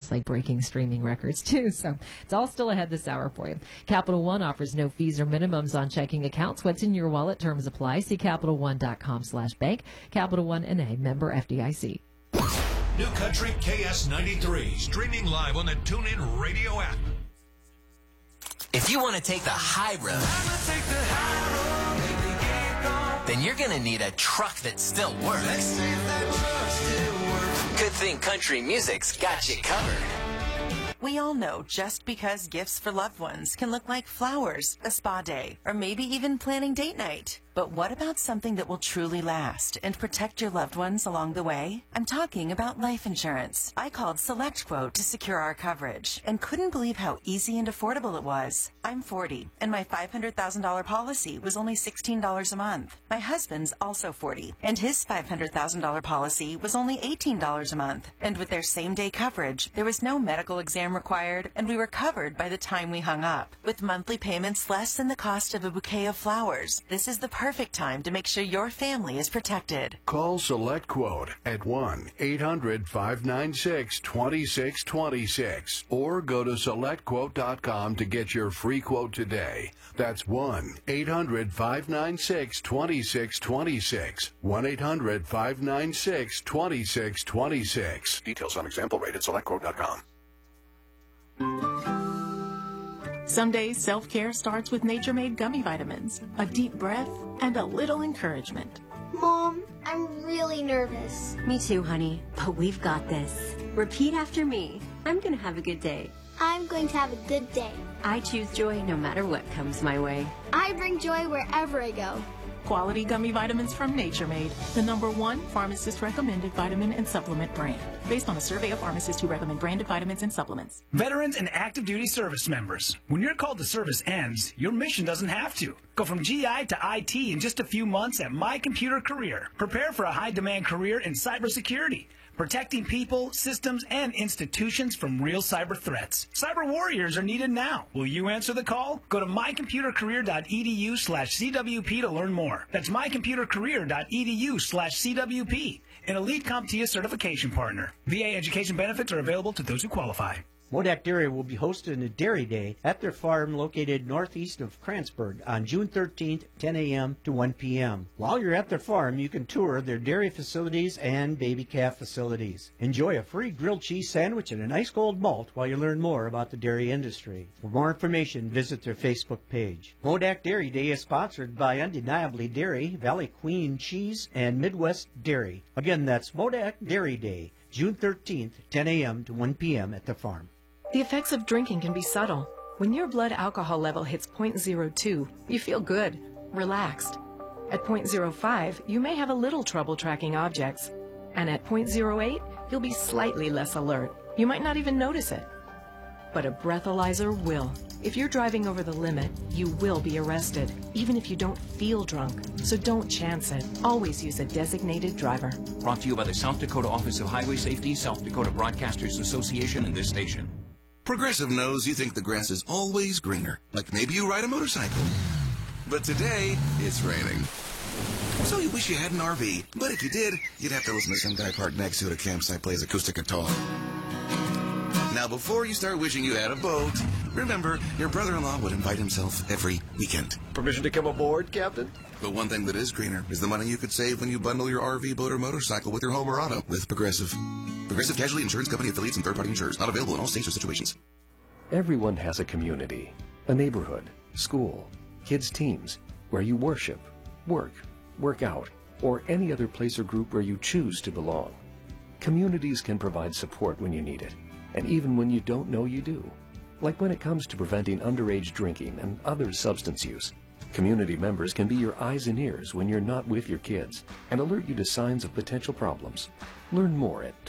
just like breaking streaming records too. So it's all still ahead this hour for you. Capital One offers no fees or minimums on checking accounts. What's in your wallet? Terms apply. See CapitalOne.com/bank. Capital One N.A. member FDIC. New Country KS93, streaming live on the TuneIn Radio app. If you want to take the high road, then you're going to need a truck that still works. Good thing country music's got you covered. We all know just because gifts for loved ones can look like flowers, a spa day, or maybe even planning date night. But what about something that will truly last and protect your loved ones along the way? I'm talking about life insurance. I called SelectQuote to secure our coverage and couldn't believe how easy and affordable it was. I'm 40, and my $500,000 policy was only $16 a month. My husband's also 40, and his $500,000 policy was only $18 a month. And with their same-day coverage, there was no medical exam required, and we were covered by the time we hung up. With monthly payments less than the cost of a bouquet of flowers, this is the perfect time to make sure your family is protected. Call SelectQuote at 1-800-596-2626 or go to SelectQuote.com to get your free quote today. That's 1-800-596-2626. 1-800-596-2626. Details on example rate at SelectQuote.com. Some days, self-care starts with Nature Made gummy vitamins, a deep breath, and a little encouragement. Mom, I'm really nervous. Me too, honey, but we've got this. Repeat after me. I'm going to have a good day. I'm going to have a good day. I choose joy no matter what comes my way. I bring joy wherever I go. Quality gummy vitamins from Nature Made, the #1 pharmacist-recommended vitamin and supplement brand, based on a survey of pharmacists who recommend branded vitamins and supplements. Veterans and active duty service members, when your call to service ends, your mission doesn't have to. Go from GI to IT in just a few months at My Computer Career. Prepare for a high-demand career in cybersecurity, protecting people, systems, and institutions from real cyber threats. Cyber warriors are needed now. Will you answer the call? Go to mycomputercareer.edu/CWP to learn more. That's mycomputercareer.edu/CWP, an elite CompTIA certification partner. VA education benefits are available to those who qualify. Modak Dairy will be hosting a Dairy Day at their farm located northeast of Kranzberg on June 13th, 10 a.m. to 1 p.m. While you're at their farm, you can tour their dairy facilities and baby calf facilities. Enjoy a free grilled cheese sandwich and an ice cold malt while you learn more about the dairy industry. For more information, visit their Facebook page. Modak Dairy Day is sponsored by Undeniably Dairy, Valley Queen Cheese, and Midwest Dairy. Again, that's Modak Dairy Day, June 13th, 10 a.m. to 1 p.m. at the farm. The effects of drinking can be subtle. When your blood alcohol level hits 0.02, you feel good, relaxed. At 0.05, you may have a little trouble tracking objects. And at 0.08, you'll be slightly less alert. You might not even notice it. But a breathalyzer will. If you're driving over the limit, you will be arrested, even if you don't feel drunk. So don't chance it. Always use a designated driver. Brought to you by the South Dakota Office of Highway Safety, South Dakota Broadcasters Association, and this station. Progressive knows you think the grass is always greener, like maybe you ride a motorcycle. But today, it's raining. So you wish you had an RV, but if you did, you'd have to listen to some guy parked next to it at a campsite plays acoustic guitar. Now, before you start wishing you had a boat, remember, your brother-in-law would invite himself every weekend. Permission to come aboard, Captain? But one thing that is greener is the money you could save when you bundle your RV, boat, or motorcycle with your home or auto with Progressive. Progressive Casualty Insurance Company affiliates and third-party insurers. Not available in all states or situations. Everyone has a community, a neighborhood, school, kids' teams, where you worship, work out, or any other place or group where you choose to belong. Communities can provide support when you need it, and even when you don't know you do. Like when it comes to preventing underage drinking and other substance use. Community members can be your eyes and ears when you're not with your kids and alert you to signs of potential problems. Learn more at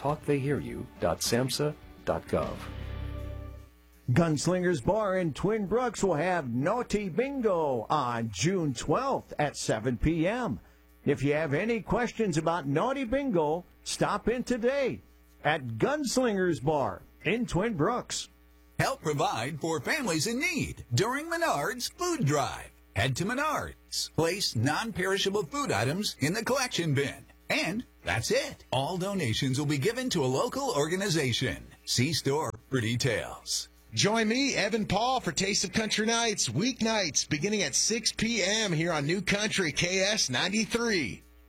talktheyhearyou.samhsa.gov. Gunslingers Bar in Twin Brooks will have Naughty Bingo on June 12th at 7 p.m. If you have any questions about Naughty Bingo, stop in today at Gunslingers Bar in Twin Brooks. Help provide for families in need during Menards Food Drive. Head to Menards. Place non-perishable food items in the collection bin. And that's it. All donations will be given to a local organization. See store for details. Join me, Evan Paul, for Taste of Country Nights, weeknights, beginning at 6 p.m. here on New Country KS 93.